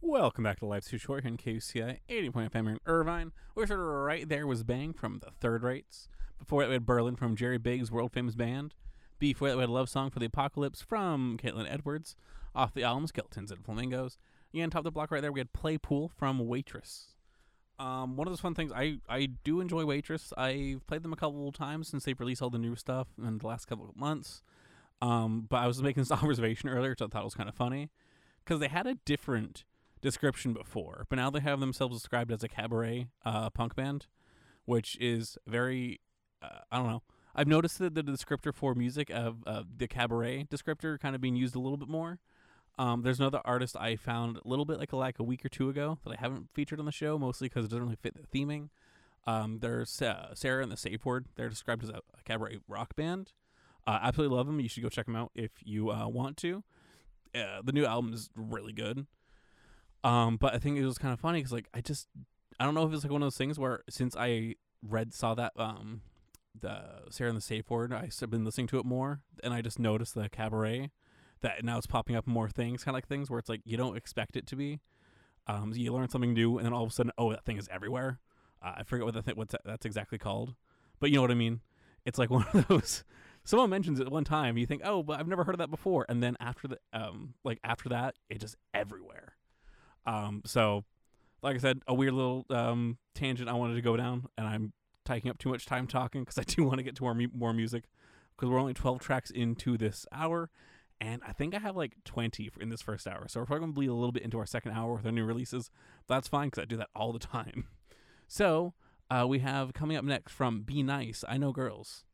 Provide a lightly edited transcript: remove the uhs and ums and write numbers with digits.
Welcome back to Life's Too Short here in KUCI 80.5 FM in Irvine. We're sort of right there was Bang from the Third Rates. Before that we had Berlin from Jerry Biggs' world famous band. Before that we had Love Song for the Apocalypse from Caitlin Edwards off the album Skeletons and Flamingos. And top of the block right there we had Play Pool from Waitress. One of those fun things, I do enjoy Waitress. I've played them a couple of times since they've released all the new stuff in the last couple of months. But I was making this observation earlier, which I thought was kind of funny. Because they had a different description before, but now they have themselves described as a cabaret punk band, which is very, I don't know. I've noticed that the descriptor for music of the cabaret descriptor kind of being used a little bit more. There's another artist I found a little bit like a week or two ago that I haven't featured on the show, mostly because it doesn't really fit the theming. There's Sarah and the Safe Word. They're described as a cabaret rock band. Absolutely love them. You should go check them out if you want to. The new album is really good. But I think it was kind of funny because, I don't know if it's like one of those things where since I saw that, the Sarah and the Safe Word, I've been listening to it more, and I just noticed the cabaret that now it's popping up more things, kind of like things where it's like you don't expect it to be. So you learn something new, and then all of a sudden, oh, that thing is everywhere. I forget what that's exactly called, but you know what I mean. It's like one of those. Someone mentions it one time, you think, oh, but I've never heard of that before, and then after that, it's just everywhere. So, like I said, a weird little tangent I wanted to go down, and I'm taking up too much time talking because I do want to get to more music because we're only 12 tracks into this hour, and I think I have like 20 in this first hour. So we're probably going to bleed a little bit into our second hour with our new releases. But that's fine because I do that all the time. So we have coming up next from Be Nice, I Know Girls.